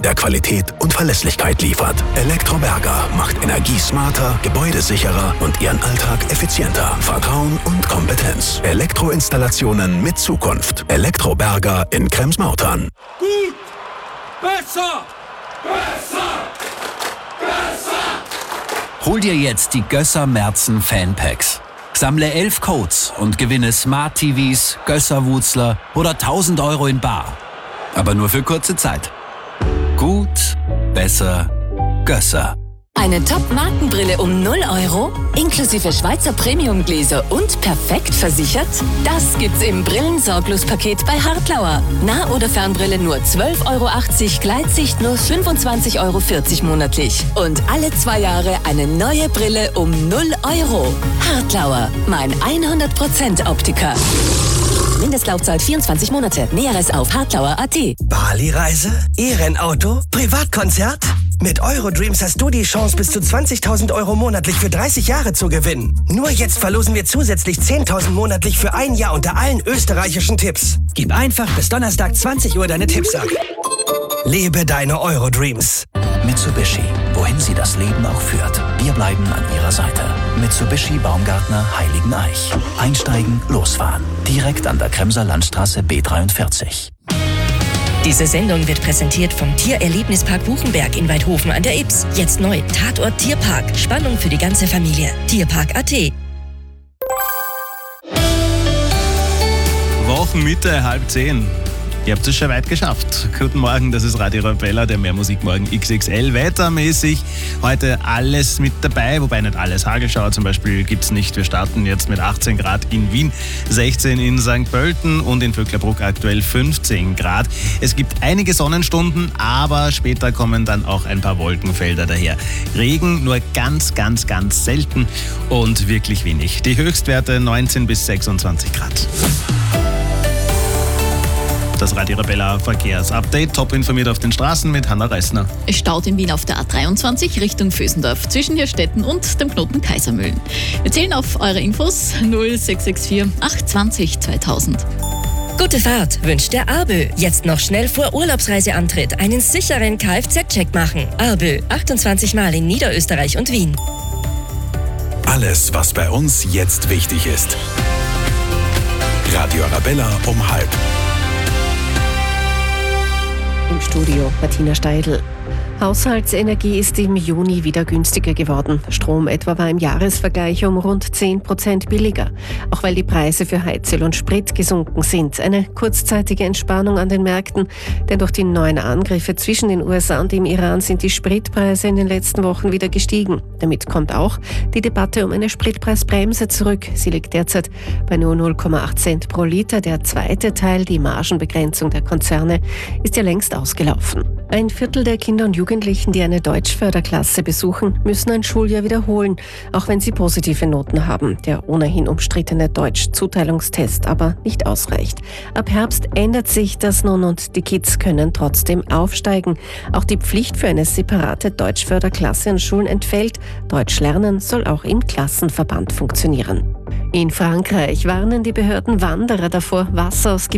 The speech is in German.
der Qualität und Verlässlichkeit liefert. Elektroberger macht Energie smarter, gebäudesicherer und Ihren Alltag effizienter. Vertrauen und Kompetenz. Elektroinstallationen mit Zukunft. Elektroberger in Krems-Mautern. Gut! Besser! Besser! Besser! Hol dir jetzt die Gösser Merzen Fanpacks. Sammle 11 Codes und gewinne Smart TVs, Gösser-Wutzler oder 1.000 € in bar. Aber nur für kurze Zeit. Gut, besser, Gösser. Eine Top-Markenbrille um 0 €, inklusive Schweizer Premium-Gläser und perfekt versichert? Das gibt's im Brillensorglos-Paket bei Hartlauer. Nah- oder Fernbrille nur 12,80 €, Gleitsicht nur 25,40 € monatlich. Und alle 2 Jahre eine neue Brille um 0 €. Hartlauer, mein 100% Optiker. Mindestlaufzeit 24 Monate. Näheres auf hartlauer.at. Bali-Reise? E-Rennauto? Privatkonzert? Mit Eurodreams hast du die Chance, bis zu 20.000 € monatlich für 30 Jahre zu gewinnen. Nur jetzt verlosen wir zusätzlich 10.000 monatlich für 1 Jahr unter allen österreichischen Tipps. Gib einfach bis Donnerstag 20 Uhr deine Tipps ab. Lebe deine Eurodreams. Mitsubishi, wohin sie das Leben auch führt. Wir bleiben an Ihrer Seite. Mitsubishi Baumgartner Heiligeneich. Einsteigen, losfahren. Direkt an der Kremser Landstraße B43. Diese Sendung wird präsentiert vom Tiererlebnispark Buchenberg in Weidhofen an der Ybbs. Jetzt neu, Tatort Tierpark. Spannung für die ganze Familie. Tierpark.at. Wochenmitte, 9:30. Ihr habt es schon weit geschafft. Guten Morgen, das ist Radio Arabella, der Mehrmusikmorgen XXL. Wettermäßig heute alles mit dabei, wobei nicht alles. Hagelschauer zum Beispiel gibt es nicht. Wir starten jetzt mit 18 Grad in Wien, 16 in St. Pölten und in Vöcklerbruck aktuell 15 Grad. Es gibt einige Sonnenstunden, aber später kommen dann auch ein paar Wolkenfelder daher. Regen nur ganz, ganz, ganz selten und wirklich wenig. Die Höchstwerte 19 bis 26 Grad. Das Radio Arabella Verkehrsupdate. Top informiert auf den Straßen mit Hanna Reisner. Es staut in Wien auf der A23 Richtung Vösendorf zwischen Hirstetten und dem Knoten Kaisermühlen. Wir zählen auf eure Infos 0664 820 2000. Gute Fahrt wünscht der ARBÖ. Jetzt noch schnell vor Urlaubsreiseantritt einen sicheren Kfz-Check machen. ARBÖ, 28 Mal in Niederösterreich und Wien. Alles, was bei uns jetzt wichtig ist. Radio Arabella um 12:30. Im Studio Martina Steidl. Haushaltsenergie ist im Juni wieder günstiger geworden. Strom etwa war im Jahresvergleich um rund 10% billiger. Auch weil die Preise für Heizöl und Sprit gesunken sind. Eine kurzzeitige Entspannung an den Märkten, denn durch die neuen Angriffe zwischen den USA und dem Iran sind die Spritpreise in den letzten Wochen wieder gestiegen. Damit kommt auch die Debatte um eine Spritpreisbremse zurück. Sie liegt derzeit bei nur 0,8 Cent pro Liter. Der zweite Teil, die Margenbegrenzung der Konzerne, ist ja längst ausgelaufen. Ein Viertel der Kinder und Jugendlichen, die eine Deutschförderklasse besuchen, müssen ein Schuljahr wiederholen, auch wenn sie positive Noten haben. Der ohnehin umstrittene Deutsch-Zuteilungstest aber nicht ausreicht. Ab Herbst ändert sich das nun und die Kids können trotzdem aufsteigen. Auch die Pflicht für eine separate Deutschförderklasse an Schulen entfällt. Deutsch lernen soll auch im Klassenverband funktionieren. In Frankreich warnen die Behörden Wanderer davor, Wasser aus